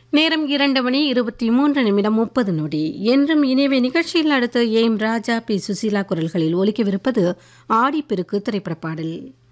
நேரம் 2:23:30 என்றும் இணைவே நிகழ்ச்சியில் அடுத்து ஏம் ராஜா பி சுசீலா குரல்களில் ஒலிக்கவிருப்பது ஆடிப்பெருக்கு திரைப்பட பாடல்.